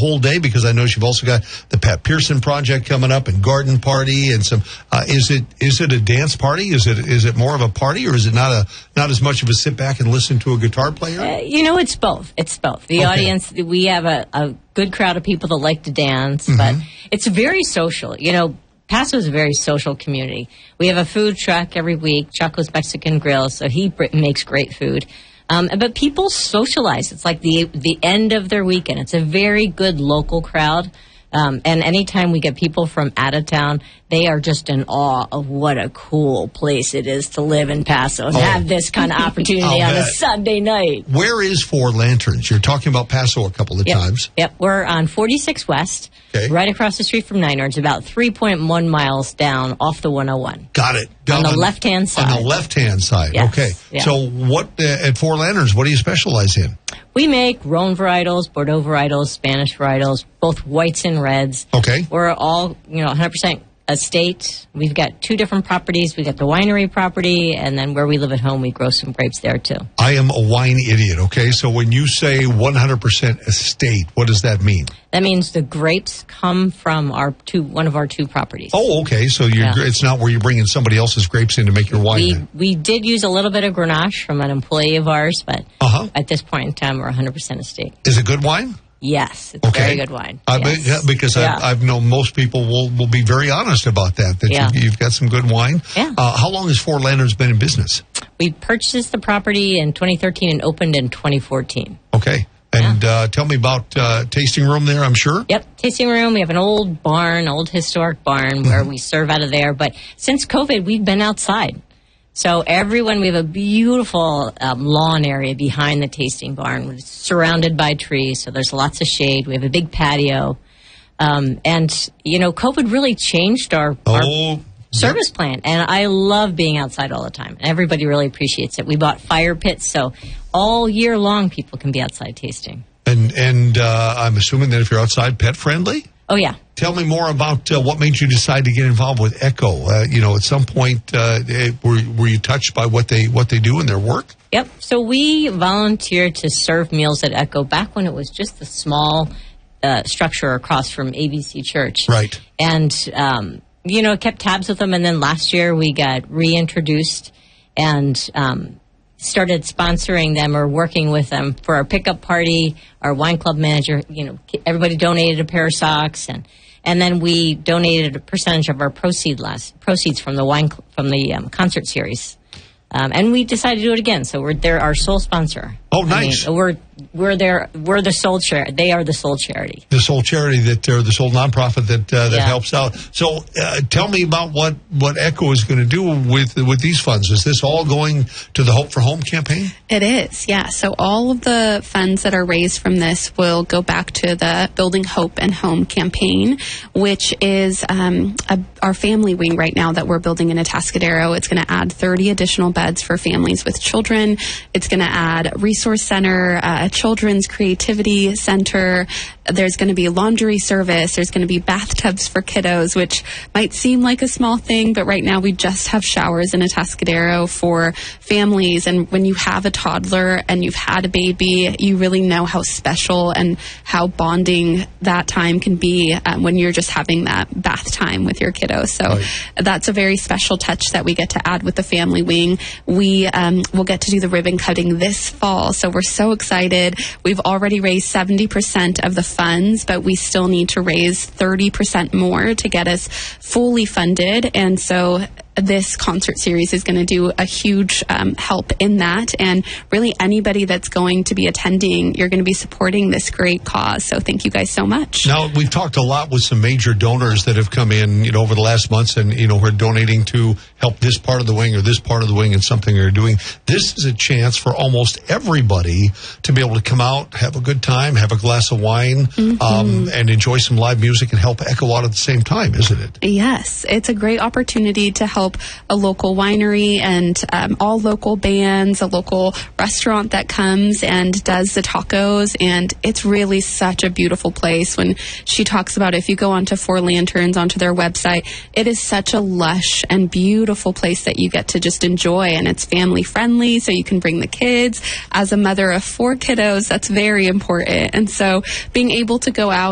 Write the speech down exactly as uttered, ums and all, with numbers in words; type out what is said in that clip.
whole day? Because I know you've also got the Pat Pearson Project coming up and garden party and some. Uh, is it is it a dance party? Is it is it more of a party, or is it not a not as much of a sit back and listen to a guitar player? Uh, you know, it's both. It's both. The Okay. audience. We have a, a good crowd of people that like to dance, Mm-hmm. but it's very social. You know, Paso is a very social community. We have a food truck every week, Chaco's Mexican Grill, so he br- makes great food. Um, but people socialize. It's like the the end of their weekend. It's a very good local crowd. Um, and anytime we get people from out of town, they are just in awe of what a cool place it is to live in Paso and Oh. have this kind of opportunity I'll on a bet. Sunday night. Where is Four Lanterns? You're talking about Paso a couple of Yep. times. Yep, we're on forty-six West, Okay. right across the street from Niners, about three point one miles down off the one oh one. Got it. On Down the left-hand side. On the left-hand side. Yes, Okay. yeah. So what uh, at Four Lanterns? What do you specialize in? We make Rhone varietals, Bordeaux varietals, Spanish varietals, both whites and reds. Okay. We're all, you know, one hundred percent estate. We've got two different properties. We've got the winery property, and then where we live at home, we grow some grapes there, too. I am a wine idiot. Okay. So when you say one hundred percent estate, what does that mean? That means the grapes come from our two, one of our two properties. Oh, okay. So you're, Yeah. it's not where you're bringing somebody else's grapes in to make your wine. We then. we did use a little bit of Grenache from an employee of ours, but Uh-huh. at this point in time, we're one hundred percent estate. Is it good wine? Yes, it's Okay. very good wine. I Yes. bet- yeah, because Yeah. I've, I've known most people will, will be very honest about that, that Yeah. you've, you've got some good wine. Yeah. Uh, how long has Four Lanterns been in business? We purchased the property in twenty thirteen and opened in twenty fourteen. Okay. And uh, tell me about uh, tasting room there, I'm sure. Yep, tasting room. We have an old barn, old historic barn where we serve out of there. But since COVID, we've been outside. So everyone, we have a beautiful um, lawn area behind the tasting barn. It's surrounded by trees, so there's lots of shade. We have a big patio. Um, and, you know, COVID really changed our, our Oh, service plan. And I love being outside all the time. Everybody really appreciates it. We bought fire pits, so all year long people can be outside tasting. and and uh, I'm assuming that if you're outside, pet friendly. Oh, yeah. Tell me more about uh, what made you decide to get involved with Echo. Uh, you know, at some point, uh, eh, were were you touched by what they what they do in their work? Yep. So we volunteered to serve meals at Echo back when it was just a small uh, structure across from A B C Church. Right. And, um, you know, kept tabs with them. And then last year we got reintroduced and um, started sponsoring them or working with them for our pickup party. Our wine club manager, you know, everybody donated a pair of socks, and and then we donated a percentage of our proceed last proceeds from the wine cl- from the um, concert series. Um, and we decided to do it again. So we're they're our sole sponsor. Oh, I nice. mean, we're we're their we're the sole charity. They are the sole charity. The sole charity that, or the sole nonprofit that uh, that Yeah. helps out. So, uh, tell me about what, what Echo is going to do with with these funds. Is this all going to the Hope for Home campaign? It is, yeah. So all of the funds that are raised from this will go back to the Building Hope and Home campaign, which is um, a, our family wing right now that we're building in Atascadero. It's going to add thirty additional beds for families with children. It's going to add a resource center, uh, a children's creativity center. There's going to be laundry service. There's going to be bathtubs for kiddos, which might seem like a small thing, but right now we just have showers in Atascadero for families. And when you have a toddler and you've had a baby, you really know how special and how bonding that time can be um, when you're just having that bath time with your kiddo. So Right. that's a very special touch that we get to add with the family wing. We um, will get to do the ribbon cutting this fall. So we're so excited. We've already raised seventy percent of the funds, but we still need to raise thirty percent more to get us fully funded. And so this concert series is going to do a huge um, help in that. And really anybody that's going to be attending, you're going to be supporting this great cause. So thank you guys so much. Now, we've talked a lot with some major donors that have come in, you know, over the last months and, you know, we're donating to help this part of the wing or this part of the wing and something they're doing. This is a chance for almost everybody to be able to come out, have a good time, have a glass of wine, Mm-hmm. um, and enjoy some live music and help Echo out at the same time, isn't it? Yes, it's a great opportunity to help a local winery and um, all local bands, a local restaurant that comes and does the tacos. And it's really such a beautiful place. When she talks about, if you go onto Four Lanterns, onto their website, it is such a lush and beautiful place that you get to just enjoy. And it's family friendly, so you can bring the kids. As a mother of four kiddos, that's very important. And so being able to go out